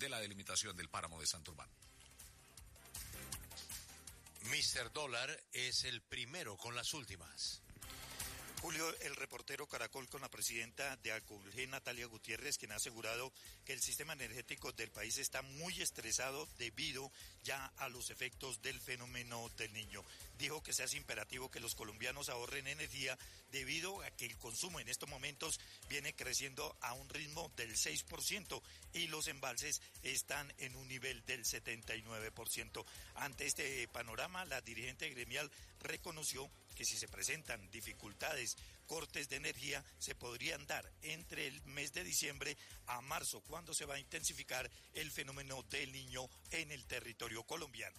de la delimitación del páramo de Santurbán. Mr. Dólar es el primero con las últimas. Julio, el reportero Caracol con la presidenta de Acolgé, Natalia Gutiérrez, quien ha asegurado que el sistema energético del país está muy estresado debido ya a los efectos del fenómeno del Niño. Dijo que se hace imperativo que los colombianos ahorren energía debido a que el consumo en estos momentos viene creciendo a un ritmo del 6% y los embalses están en un nivel del 79%. Ante este panorama, la dirigente gremial reconoció que si se presentan dificultades, cortes de energía, se podrían dar entre el mes de diciembre a marzo, cuando se va a intensificar el fenómeno del Niño en el territorio colombiano.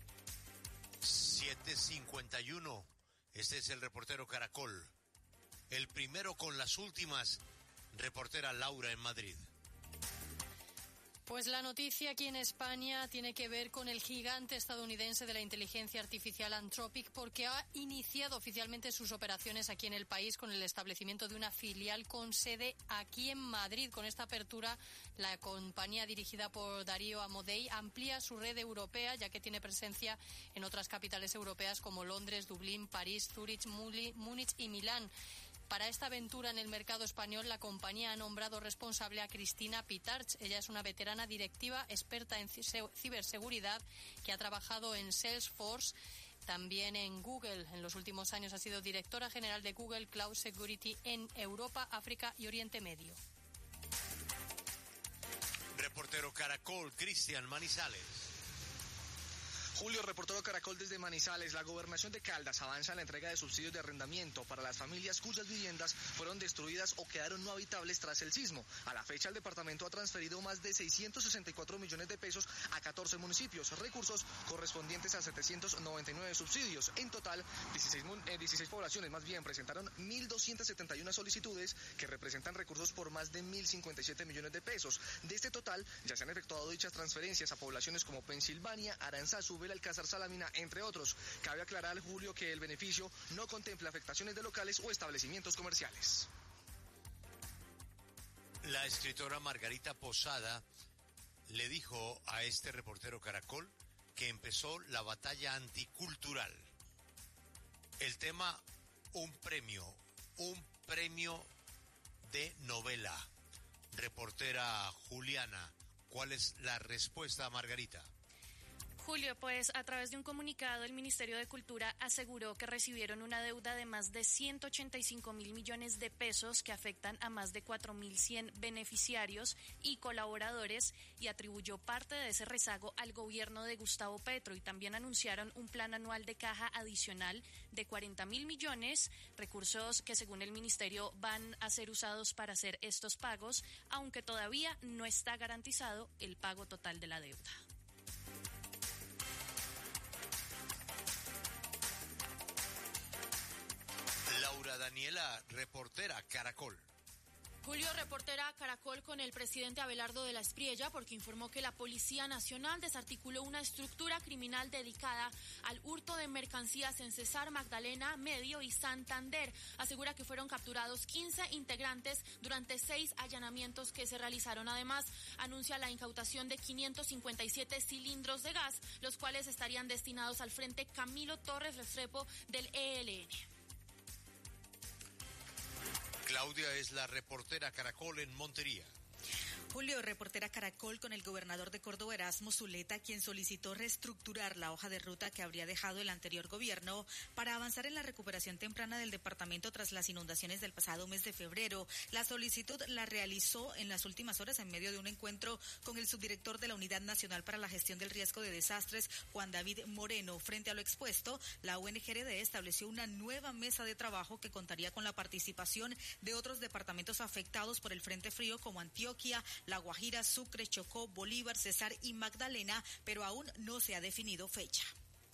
7:51. Este es el reportero Caracol. El primero con las últimas, reportera Laura en Madrid. Pues la noticia aquí en España tiene que ver con el gigante estadounidense de la inteligencia artificial Anthropic, porque ha iniciado oficialmente sus operaciones aquí en el país con el establecimiento de una filial con sede aquí en Madrid. Con esta apertura, la compañía dirigida por Darío Amodei amplía su red europea, ya que tiene presencia en otras capitales europeas como Londres, Dublín, París, Zúrich, Múnich y Milán. Para esta aventura en el mercado español, la compañía ha nombrado responsable a Cristina Pitarch. Ella es una veterana directiva experta en ciberseguridad que ha trabajado en Salesforce, también en Google. En los últimos años ha sido directora general de Google Cloud Security en Europa, África y Oriente Medio. Reportero Caracol, Cristian Manizales. Julio, reportero Caracol desde Manizales. La gobernación de Caldas avanza en la entrega de subsidios de arrendamiento para las familias cuyas viviendas fueron destruidas o quedaron no habitables tras el sismo. A la fecha, el departamento ha transferido más de 664 millones de pesos a 14 municipios, recursos correspondientes a 799 subsidios. En total, 16 poblaciones presentaron 1.271 solicitudes que representan recursos por más de 1.057 millones de pesos. De este total, ya se han efectuado dichas transferencias a poblaciones como Pensilvania, Aranzazú, Alcázar, Salamina, entre otros. Cabe aclarar, Julio, que el beneficio no contempla afectaciones de locales o establecimientos comerciales. La escritora Margarita Posada le dijo a este reportero Caracol que empezó la batalla anticultural. El tema, un premio de novela. Reportera Juliana, ¿cuál es la respuesta, Margarita? Julio, pues a través de un comunicado el Ministerio de Cultura aseguró que recibieron una deuda de más de 185.000 millones de pesos que afectan a más de 4.100 beneficiarios y colaboradores y atribuyó parte de ese rezago al gobierno de Gustavo Petro, y también anunciaron un plan anual de caja adicional de 40.000 millones, recursos que según el ministerio van a ser usados para hacer estos pagos, aunque todavía no está garantizado el pago total de la deuda. Laura Daniela, reportera Caracol. Julio, reportera Caracol con el presidente Abelardo de la Espriella, porque informó que la Policía Nacional desarticuló una estructura criminal dedicada al hurto de mercancías en Cesar, Magdalena, Medio y Santander. Asegura que fueron capturados 15 integrantes durante 6 allanamientos que se realizaron. Además, anuncia la incautación de 557 cilindros de gas, los cuales estarían destinados al Frente Camilo Torres Restrepo del ELN. Claudia es la reportera Caracol en Montería. Julio, reportera Caracol con el gobernador de Córdoba, Erasmo Zuleta, quien solicitó reestructurar la hoja de ruta que habría dejado el anterior gobierno para avanzar en la recuperación temprana del departamento tras las inundaciones del pasado mes de febrero. La solicitud la realizó en las últimas horas en medio de un encuentro con el subdirector de la Unidad Nacional para la Gestión del Riesgo de Desastres, Juan David Moreno. Frente a lo expuesto, la UNGRD estableció una nueva mesa de trabajo que contaría con la participación de otros departamentos afectados por el Frente Frío como Antioquia, La Guajira, Sucre, Chocó, Bolívar, Cesar y Magdalena, pero aún no se ha definido fecha.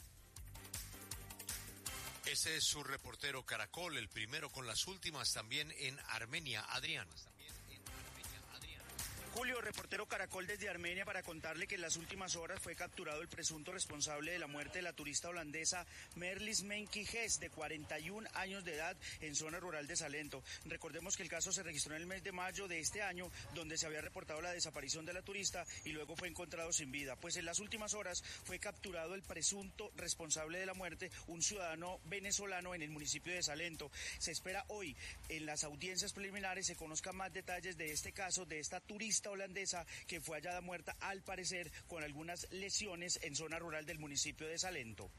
Ese es su reportero Caracol, el primero con las últimas, también en Armenia, Adrián. Julio, reportero Caracol desde Armenia para contarle que en las últimas horas fue capturado el presunto responsable de la muerte de la turista holandesa Merlis Menkiges, de 41 años de edad, en zona rural de Salento. Recordemos que el caso se registró en el mes de mayo de este año, donde se había reportado la desaparición de la turista y luego fue encontrado sin vida. Pues en las últimas horas fue capturado el presunto responsable de la muerte, un ciudadano venezolano en el municipio de Salento. Se espera hoy en las audiencias preliminares se conozcan más detalles de este caso, de esta turista holandesa que fue hallada muerta al parecer con algunas lesiones en zona rural del municipio de Salento.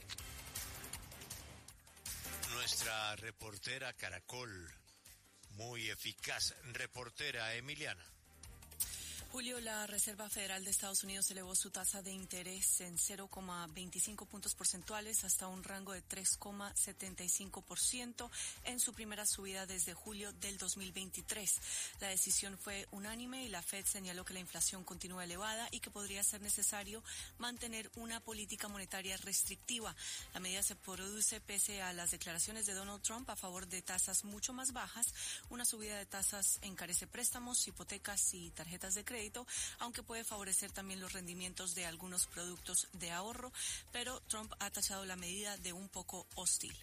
Nuestra reportera Caracol, muy eficaz reportera Emiliana. Julio, la Reserva Federal de Estados Unidos elevó su tasa de interés en 0,25 puntos porcentuales hasta un rango de 3,75% en su primera subida desde julio del 2023. La decisión fue unánime y la Fed señaló que la inflación continúa elevada y que podría ser necesario mantener una política monetaria restrictiva. La medida se produce pese a las declaraciones de Donald Trump a favor de tasas mucho más bajas. Una subida de tasas encarece préstamos, hipotecas y tarjetas de crédito, aunque puede favorecer también los rendimientos de algunos productos de ahorro, pero Trump ha tachado la medida de un poco hostil.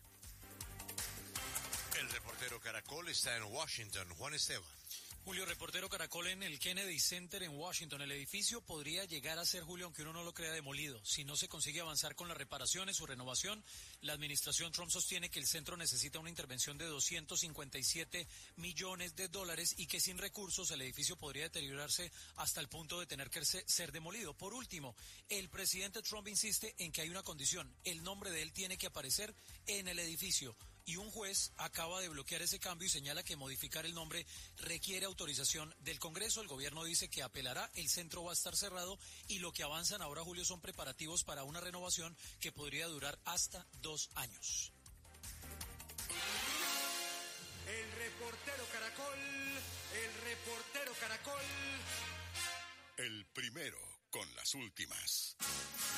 El reportero Caracol está en Washington, Juan Esteban. Julio, reportero Caracol en el Kennedy Center en Washington. El edificio podría llegar a ser, Julio, aunque uno no lo crea, demolido. Si no se consigue avanzar con las reparaciones o renovación, la administración Trump sostiene que el centro necesita una intervención de $257 millones y que sin recursos el edificio podría deteriorarse hasta el punto de tener que ser demolido. Por último, el presidente Trump insiste en que hay una condición. El nombre de él tiene que aparecer en el edificio. Y un juez acaba de bloquear ese cambio y señala que modificar el nombre requiere autorización del Congreso. El gobierno dice que apelará, el centro va a estar cerrado y lo que avanzan ahora, Julio, son preparativos para una renovación que podría durar hasta 2 años. El reportero Caracol, El primero con las últimas.